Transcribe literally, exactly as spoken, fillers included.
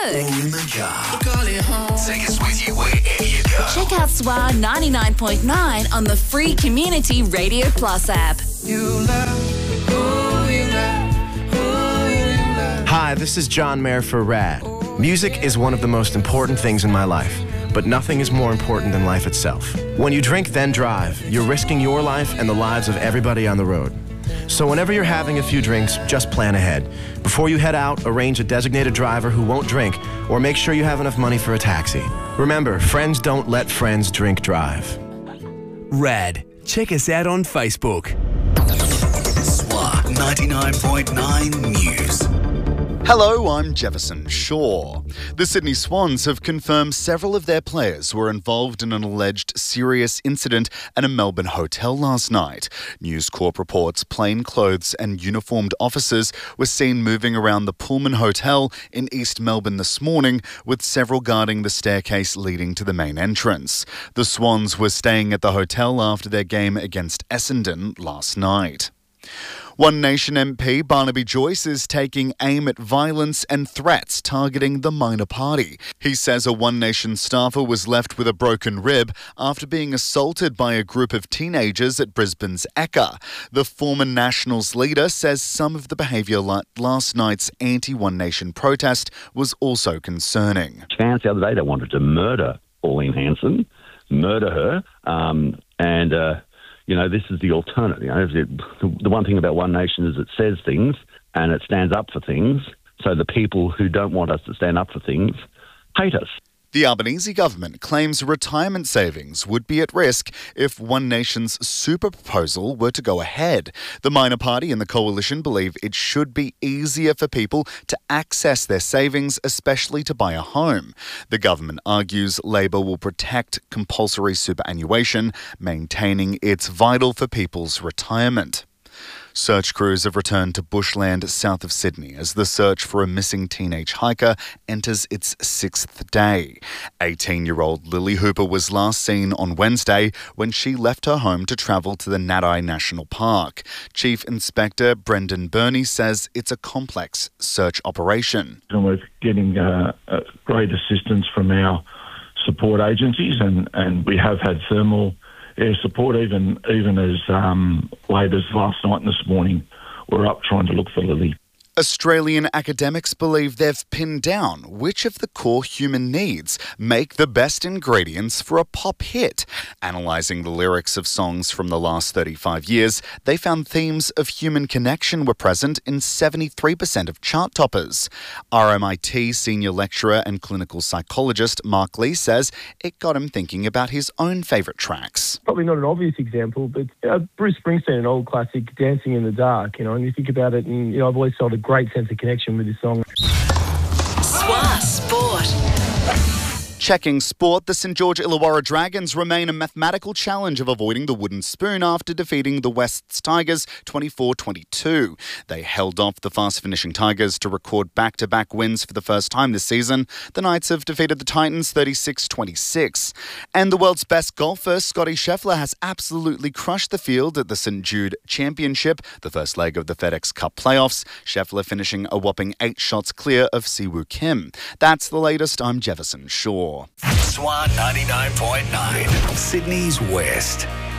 work. Or in the car. Call it home. Take us with you wherever you go. Check out S W A ninety-nine point nine on the free Community Radio Plus app. You love, who you love, who you love. Hi, this is John Mayer for RAD. Music is one of the most important things in my life, but nothing is more important than life itself. When you drink, then drive, you're risking your life and the lives of everybody on the road. So whenever you're having a few drinks, just plan ahead. Before you head out, arrange a designated driver who won't drink, or make sure you have enough money for a taxi. Remember, friends don't let friends drink drive. RAD. Check us out on Facebook. S W A ninety-nine point nine News. Hello, I'm Jefferson Shaw. The Sydney Swans have confirmed several of their players were involved in an alleged serious incident at a Melbourne hotel last night. News Corp reports plainclothes and uniformed officers were seen moving around the Pullman Hotel in East Melbourne this morning, with several guarding the staircase leading to the main entrance. The Swans were staying at the hotel after their game against Essendon last night. One Nation M P Barnaby Joyce is taking aim at violence and threats targeting the minor party. He says a One Nation staffer was left with a broken rib after being assaulted by a group of teenagers at Brisbane's Ekka. The former Nationals leader says some of the behaviour like last night's anti-One Nation protest was also concerning. Chance the other day they wanted to murder Pauline Hanson, murder her, um, and... Uh, You know, this is the alternative. You know, the one thing about One Nation is it says things and it stands up for things. So the people who don't want us to stand up for things hate us. The Albanese government claims retirement savings would be at risk if One Nation's super proposal were to go ahead. The minor party and the coalition believe it should be easier for people to access their savings, especially to buy a home. The government argues Labor will protect compulsory superannuation, maintaining it's vital for people's retirement. Search crews have returned to bushland south of Sydney as the search for a missing teenage hiker enters its sixth day. eighteen-year-old Lily Hooper was last seen on Wednesday when she left her home to travel to the Nadai National Park. Chief Inspector Brendan Burney says it's a complex search operation. And we're getting uh, uh, great assistance from our support agencies, and, and we have had thermal air support, even even as um, late as last night and this morning. We're up trying to look for Lily. Australian academics believe they've pinned down which of the core human needs make the best ingredients for a pop hit. Analysing the lyrics of songs from the last thirty-five years, they found themes of human connection were present in seventy-three percent of chart toppers. R M I T senior lecturer and clinical psychologist Mark Lee says it got him thinking about his own favourite tracks. Probably not an obvious example, but uh, Bruce Springsteen, an old classic, Dancing in the Dark, you know, and you think about it, and you know, I've always felt a great sense of connection with this song. S W A Sport. Checking sport, the St George Illawarra Dragons remain a mathematical challenge of avoiding the wooden spoon after defeating the Wests Tigers twenty-four twenty-two. They held off the fast-finishing Tigers to record back-to-back wins for the first time this season. The Knights have defeated the Titans thirty-six twenty-six. And the world's best golfer, Scottie Scheffler, has absolutely crushed the field at the St Jude Championship, the first leg of the FedEx Cup playoffs. Scheffler finishing a whopping eight shots clear of Siwoo Kim. That's the latest. I'm Jefferson Shaw. S W A ninety-nine point nine, Sydney's West.